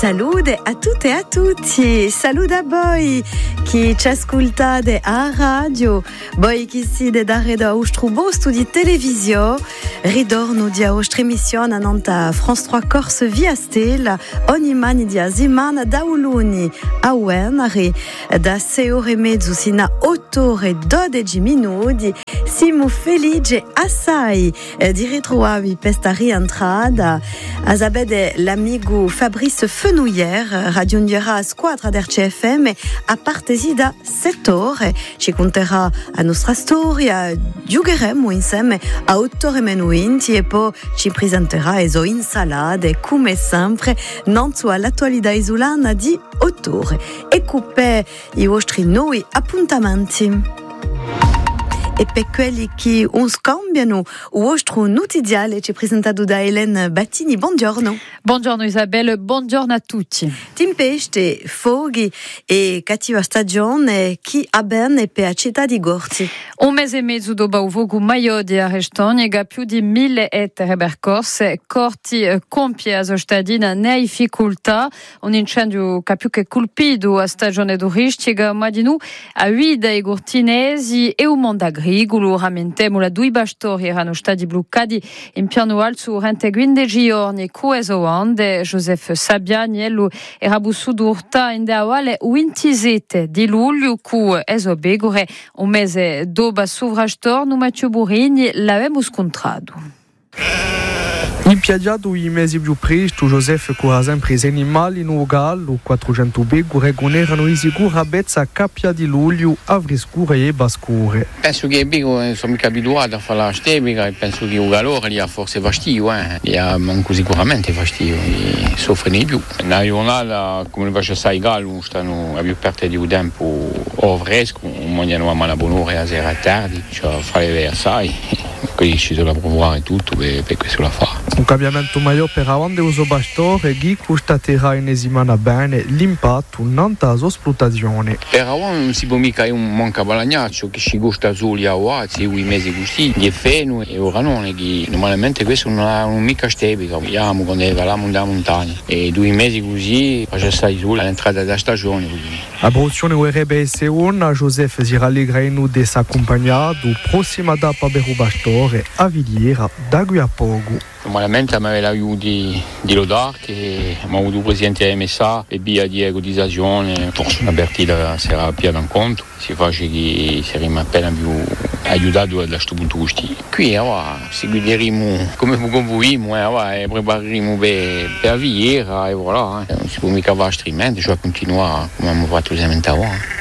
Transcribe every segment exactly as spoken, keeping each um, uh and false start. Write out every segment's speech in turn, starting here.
Salute a tutte e a tutti, saluda voi chi ci ascoltate a radio, voi chi siete da redo a vostro posto di televisione, ritorno di vostra emissione a France tre Corse via Stella, ogni mani di settimana da Uluni a Wenari, da sei ore e mezzo sino a otto ore e dodici minuti. Siamo felici assai di ritrovarvi per questa rientrata. A sapere l'amico Fabrice Fenouillère raggiungerà a squadra del C F M a partire da sette ore. Ci conterà la nostra storia, giocheremo insieme a otto ore meno venti e poi ci presenterà le sue insalate, come sempre, non solo all'attualità isolana di otto ore. Ecco per i vostri nuovi appuntamenti. E per quelli che non scambiano, il vostro notiziale ci è presentato da Hélène Battini. Buongiorno. Buongiorno Isabelle, buongiorno a tutti. Tempeste, foghi e cattiva stagione chi ha bene per la città di Gorzi. Un mese e mezzo dopo il vogo maio di Arestoni e più di mille ettari percorse, corti compie a cittadina ne difficoltà. Un incendio che più che colpito a stagione turistica, ma di noi a guida i gortinesi e un mondo agricolo. Ramentiamo la due bastori erano stati bloccati in piano alto durante quindici giorni. Questo anno Joseph Sabianiello era bussuto urta in dawale ventisette di luglio cu eso begore un mese dopo sovrastor no Matteo Burini l'avevamo scontrato. Impieggiato i mesi più presto, Joseph ha sempre i animali in Ugallo, quattrocento begore che erano in sicura bezza a Cappia di Luglio, Avriscure e Bascure. Penso che i begori sono mica abituati a fare la stebica e penso che Ugallo gli ha forse fastidio, eh. gli ha sicuramente fastidio, gli soffre di più. Nella giornata, come faccio a sai gallo, stanno a più parte di un tempo o fresco, mangiano a mala buon'ora a sera tardi, cioè fare versai, quindi ci sono a provare tutto per, per questo la fa. Un cambiamento maggiore per avanti uso bastore che constaterà in settimana bene l'impatto non da esplotazione. Per ora non si può mica un manca balagnaccio che si gusta soli a Oazzi, i mesi così, gli feno e ora non è che normalmente questo non è un mica stebica, vediamo quando eravamo da montagna e due mesi così faccio stare solo all'entrata della stagione. La produzione vorrebbe essere una, Joseph si rallegra in un desaccompagnato, prossima tappa per un bastore a Vigliera da qui a poco. Normalmente mi aveva l'aiuto di, di Lodar che mi ha avuto il presidente M S A e via di cotizzazione, forse una partita sarà più da un conto, si fa che saremo appena più aiutato da questo punto di vista. Qui ora seguiremo come convogliamo e prepareremo per, per la Vigliera e voilà, non si può mica fare altrimenti, cioè continuare come abbiamo fatto sempre ora.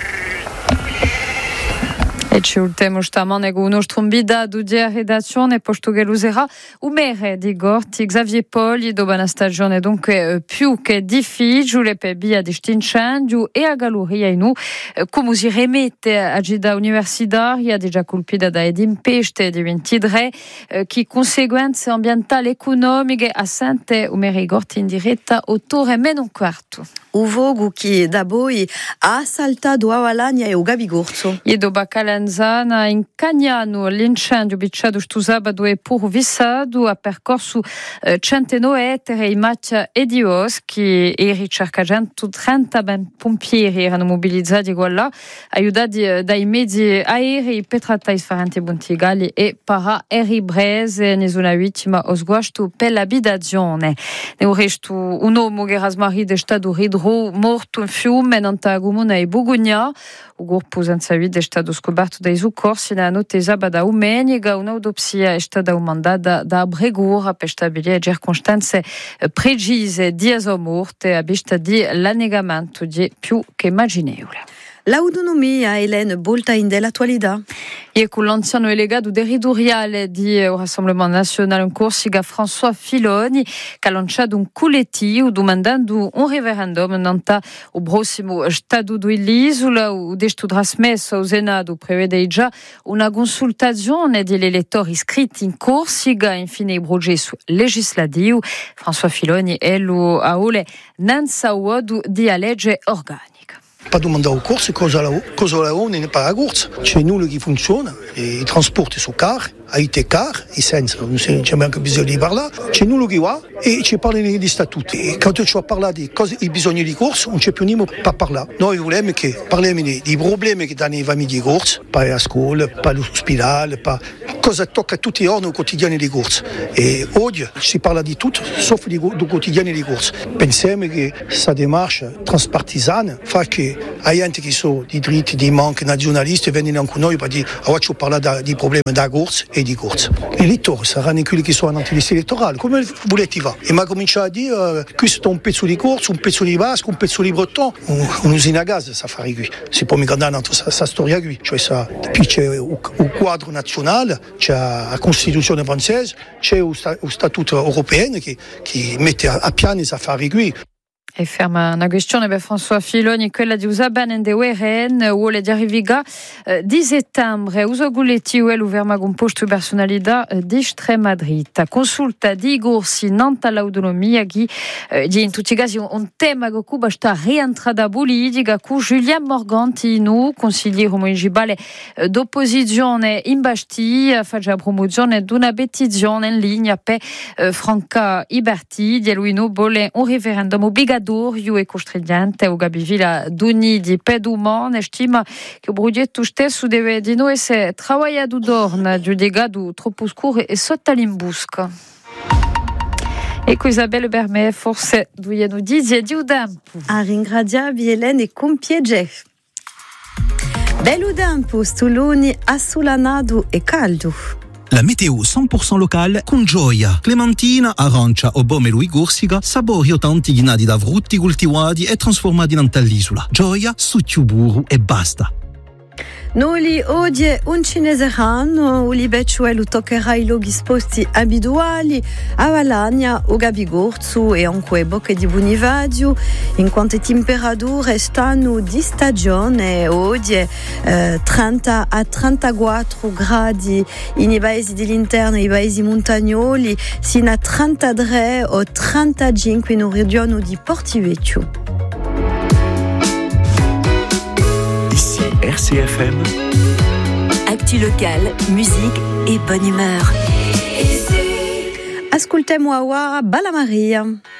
E ci ultimo stamane con uno strombidato di redazione posto che l'userà un mere di Gorti Xavier Poli dopo una stagione dunque più che difficile per via di questo incendio e a Galleria in U come si rimette a Gida universitaria già colpita da impeste di ventitré che conseguenze ambientali e economiche a sente un mere Gorti in diretta otto ore meno un quarto. Un vogo che da voi ha assaltato a Valagna e a Gabigorzo. E dopo Calenzana in Cagnano l'incendio bicciato sto sabato è pur vissato a percorso eh, centonove ettari in Macchia e di Oschi e ricerca centotrenta ben pompieri erano mobilizzati là, aiutati eh, dai mezzi aerei per trattare differenti punti gali e para eribrese nessuna vittima o sguasto per l'abitazione. Nel resto un uomo che era smarrito è stato ridotto morto in fiume in Antagumuna e Bugugna. Il corpo senza vita è stato scoperto dai soccorsi nella notte sabato domenica. Un'autopsia è stata mandata da Bregura per stabilire circostanze precise di sua morte a vista di l'annegamento di più che immaginevole. L'autonomia, Hélène, volta in dell'attualità. E con l'anziano delegato territoriale di Rassemblement National in Corsica, François Filoni, che ha lanciato un collettivo domandando un referendum nanta il prossimo Stato dell'isola. Il testo trasmesso al Senato prevede già una consultazione degli elettori iscritti in Corsica. Infine, il progetto legislativo. François Filoni è lo aule nanza uodu di legge organica. Pas demander aux courses, cosa là-haut, cosa là-haut n'est pas la course. Chez nous, le qui fonctionne, et ils transportent sous car, a été car, e senza, non c'è neanche bisogno di parlare, c'è nulla che va e ci parla di statuti. E quando ci parla di cose, i bisogni di corso, non c'è più niente per parlare. Noi vogliamo che parliamo dei problemi che danno i famiglie di corso, per la scuola, per l'ospedale, per cosa tocca tutti i giorni quotidiani di corso. E oggi si parla di tutto, sauf di, di quotidiani di corso. Pensiamo che questa démarche transpartisana fa che la gente che sono di diritti, di manchi nazionalisti vengono anche noi per dire oggi ci parla di problemi da corso e di corso. I elettori saranno quelli che sono anti liste elettorali, come volete va? E mi comincia a dire uh, questo è un pezzo di corso, un pezzo di basco, un pezzo di breton, un, un'usina a gas, ça fa qui. Si può mica andare questa storia qui. Cioè, sa, qui c'è il quadro nazionale, c'è la Costituzione francese, c'è il Statuto europeo che, che mette a, a piano questi affari qui. E ferma una questione per François Filoni, quella di usaben en de weren, o le di arriviga di settembre, uso guleti o l'uverma con posto personalità di estrema dritta. Consulta di gorsi nanta l'autonomia che di in tutti i casi un tema che Cuba sta rientrata politica con Julien Morgantino, consigliere municipale d'opposizione in Basti, fa la promozione di una petizione in linea per Franca Iberti, di lui no bolle un referendum obbligatorio e costringente o Gabivila Duni di Pedumon estima che o progetto stesso deve di noi essere travagliato d'orna giudicato troppo scuro e sottalimbusca. E con Isabelle Bermet forse doiano dizi e di udampo. A ringraziabi Elene e compiege. Bello dampo, stuloni assolanado e caldo. La météo cent pour cent locale con gioia. Clementina, arancia o bomelo i gorsica, sapori o tanti ghinadi da frutti coltivati e trasformati in dall'isola. Gioia, succiuburu e basta. Noi oggi un cinese hanno, o libecciuelo toccherà i luoghi sposti abituali, a Valagna, o Gabigorzu e anche Bocche di Bonivadio, in quanto temperature stanno di stagione, oggi eh, trenta a trentaquattro gradi in paesi dell'interno e i paesi montagnoli, sino a trentatré o trentacinque in regione di Portivecchio. R C F M. Actu locale, musique et bonne humeur. Ascoltiamo Awa Balla Maria.